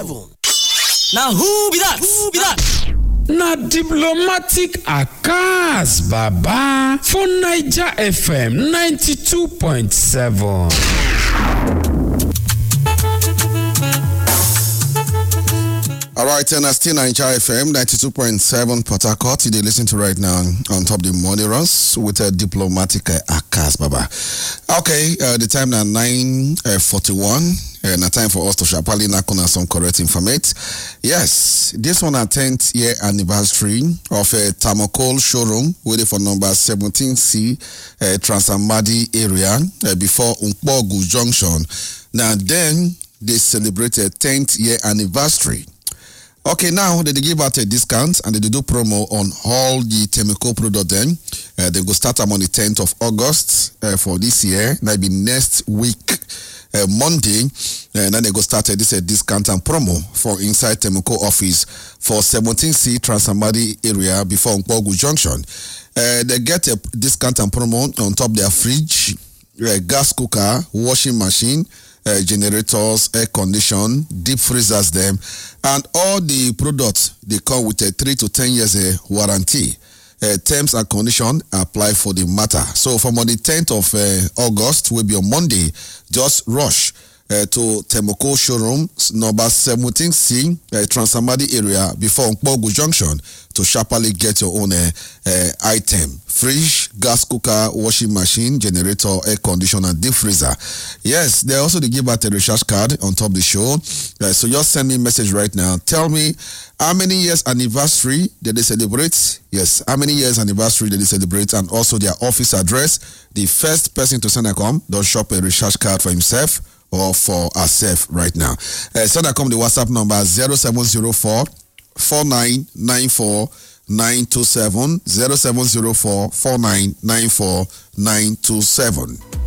Now who be that? Na diplomatic Akas Baba for Niger FM 92.7. All right, and still Niger FM 92.7 Port Harcourt. You listen to right now on top the morning runs with a diplomatic Akas Baba. Okay, the time now 9:41. And a time for us to sharply knock on some correct information. Yes, this one a 10th year anniversary of a Thermocol showroom waiting for number 17C Transamadi area before Unkpogu Junction. Now then they celebrated 10th year anniversary. Okay, now they give out a discount and they do promo on all the Thermocol product then. They go start them on the 10th of August for this year. That'll be next week. Monday, and then they go start this discount and promo for inside Thermocol office for 17C Transamadi area before Unkpogu Junction. They get a discount and promo on top their fridge, gas cooker, washing machine, generators, air condition, deep freezers them, and all the products they come with a 3 to 10 years warranty. Terms and conditions apply for the matter. So from on the 10th of August will be on Monday. Just rush to Thermocol showroom number 17C Transamadi area before Unkpogu Junction to sharply get your own item. Fridge, gas cooker, washing machine, generator, air conditioner, and deep freezer. Yes, they also give out a recharge card on top of the show. So just send me a message right now. Tell me how many years anniversary did they celebrate? Yes, how many years anniversary did they celebrate? And also their office address. The first person to send a come, don't shop a recharge card for himself or for herself right now. Send a come the WhatsApp number 0704 4994 927 0704 4994 927.